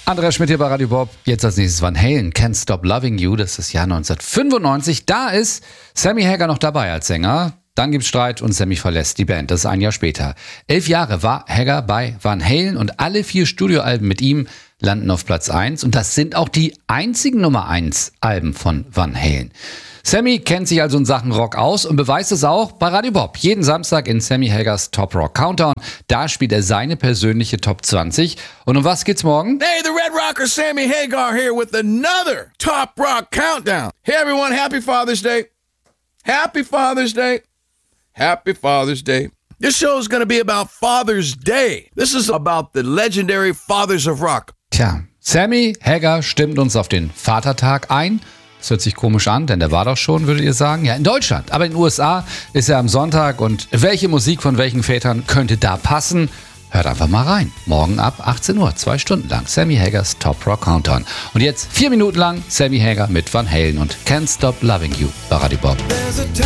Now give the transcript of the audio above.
Andreas Schmidt hier bei Radio Bob. Jetzt als nächstes Van Halen, Can't Stop Loving You. Das ist das Jahr 1995. Da ist Sammy Hagar noch dabei als Sänger. Dann gibt's Streit und Sammy verlässt die Band. Das ist ein Jahr später. 11 Jahre war Hagar bei Van Halen und alle 4 Studioalben mit ihm landen auf Platz 1. Und das sind auch die einzigen Nummer 1 Alben von Van Halen. Sammy kennt sich also in Sachen Rock aus und beweist es auch bei Radio Bob. Jeden Samstag in Sammy Hagars Top Rock Countdown. Da spielt er seine persönliche Top 20. Und um was geht's morgen? Hey, the Red Rocker Sammy Hagar here with another Top Rock Countdown. Hey everyone, happy Father's Day. Happy Father's Day. Happy Father's Day. This show is going to be about Father's Day. This is about the legendary fathers of rock. Tja, Sammy Hagar stimmt uns auf den Vatertag ein. Das hört sich komisch an, denn der war doch schon, würdet ihr sagen? Ja, in Deutschland. Aber in den USA ist er am Sonntag. Und welche Musik von welchen Vätern könnte da passen? Hört einfach mal rein. Morgen ab 18 Uhr, 2 Stunden lang. Sammy Hagars Top Rock Countdown. Und jetzt 4 Minuten lang Sammy Hagar mit Van Halen und Can't Stop Loving You bei Radio Bob.